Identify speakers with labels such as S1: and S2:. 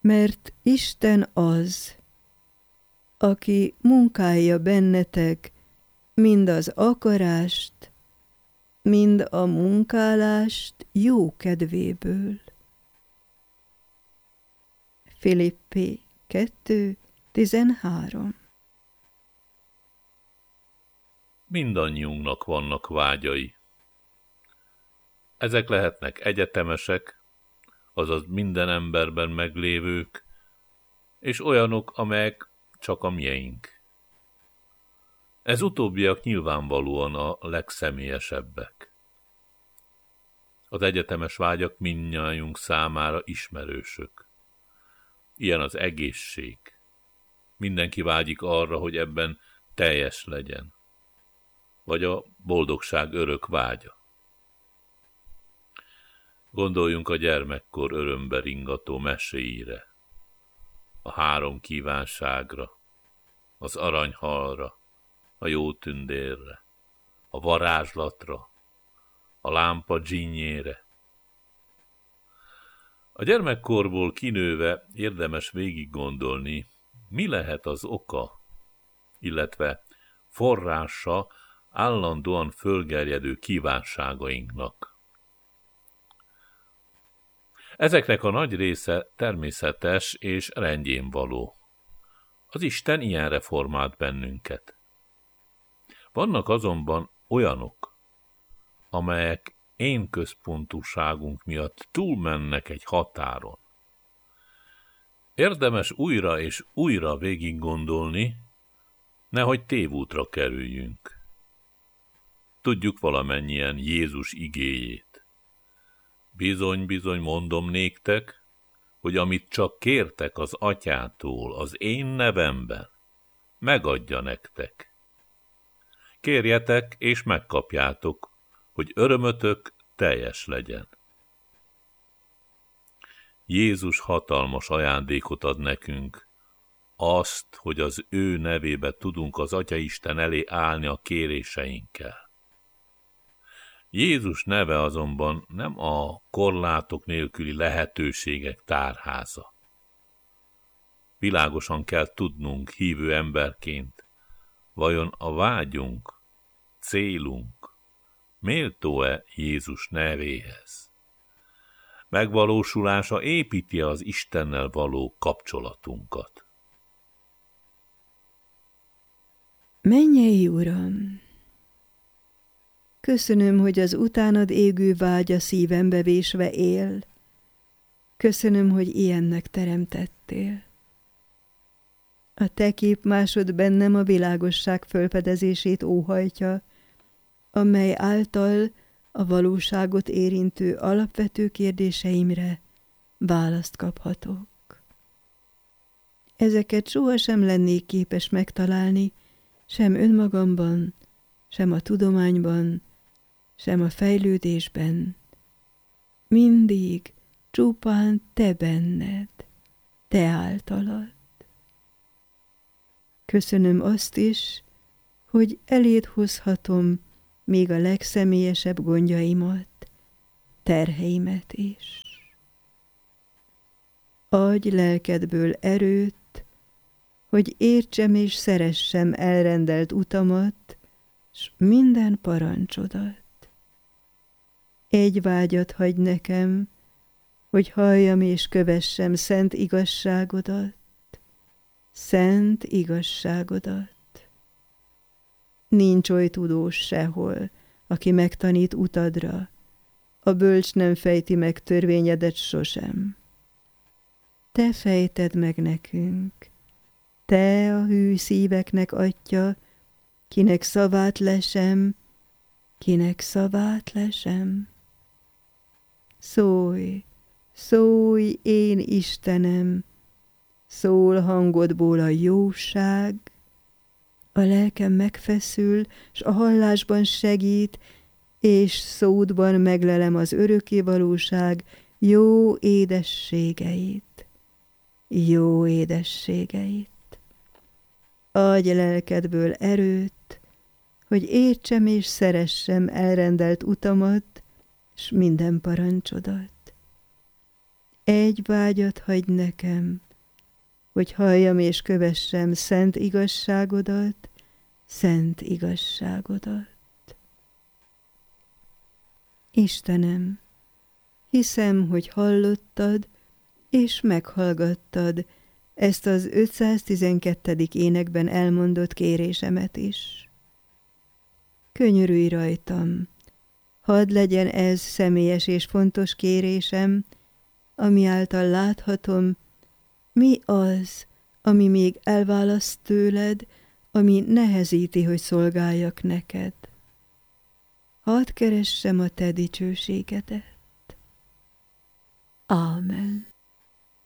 S1: Mert Isten az, aki munkálja bennetek mind az akarást, mind a munkálást jó kedvéből. Filippi 2:13.
S2: Mindannyiunknak vannak vágyai. Ezek lehetnek egyetemesek, azaz minden emberben meglévők, és olyanok, amelyek csak a mieink. Ez utóbbiak nyilvánvalóan a legszemélyesebbek. Az egyetemes vágyak mindnyájunk számára ismerősök. Ilyen az egészség. Mindenki vágyik arra, hogy ebben teljes legyen. Vagy a boldogság örök vágya. Gondoljunk a gyermekkor örömbe ringató meséire, a 3 kívánságra, az aranyhalra, a jó tündérre, a varázslatra, a lámpa dzsinnyére. A gyermekkorból kinőve érdemes végig gondolni, mi lehet az oka, illetve forrása állandóan fölgerjedő kívánságainknak. Ezeknek a nagy része természetes és rendjén való. Az Isten ilyenre formált bennünket. Vannak azonban olyanok, amelyek én központúságunk miatt túlmennek egy határon. Érdemes újra és újra végig gondolni, nehogy tévútra kerüljünk. Tudjuk valamennyien Jézus igéjét. Bizony-bizony mondom néktek, hogy amit csak kértek az Atyától az én nevemben, megadja nektek. Kérjetek és megkapjátok, hogy örömötök teljes legyen. Jézus hatalmas ajándékot ad nekünk, azt, hogy az ő nevébe tudunk az Atyaisten elé állni a kéréseinkkel. Jézus neve azonban nem a korlátok nélküli lehetőségek tárháza. Világosan kell tudnunk hívő emberként, vajon a vágyunk, célunk méltó-e Jézus nevéhez? Megvalósulása építi az Istennel való kapcsolatunkat.
S1: Mennyei Uram! Köszönöm, hogy az utánad égő vágy a szívembe vésve él. Köszönöm, hogy ilyennek teremtettél. A te képmásod bennem a világosság fölfedezését óhajtja, amely által a valóságot érintő alapvető kérdéseimre választ kaphatok. Ezeket sohasem lennék képes megtalálni, sem önmagamban, sem a tudományban, sem a fejlődésben. Mindig csupán te benned, te általad. Köszönöm azt is, hogy eléd hozhatom még a legszemélyesebb gondjaimat, terheimet is. Adj lelkedből erőt, hogy értsem és szeressem elrendelt utamat, s minden parancsodat. Egy vágyat hagy nekem, hogy halljam és kövessem szent igazságodat, szent igazságodat. Nincs oly tudós sehol, aki megtanít utadra, a bölcs nem fejti meg törvényedet sosem. Te fejted meg nekünk, te a hű szíveknek atya, kinek szavát lesem, kinek szavát lesem. Szólj, szólj, én Istenem, szól hangodból a jóság, a lelkem megfeszül, s a hallásban segít, és szódban meglelem az örökké valóság jó édességeit. Jó édességeit. Adj lelkedből erőt, hogy értsem és szeressem elrendelt utamat, s minden parancsodat. egy vágyat hagy nekem, hogy halljam és kövessem szent igazságodat, szent igazságodat. Istenem, hiszem, hogy hallottad és meghallgattad ezt az 512. énekben elmondott kérésemet is. Könyörülj rajtam, hadd legyen ez személyes és fontos kérésem, ami által láthatom, mi az, ami még elválaszt tőled, ami nehezíti, hogy szolgáljak neked. Hadd keressem a te dicsőségedet. Ámen.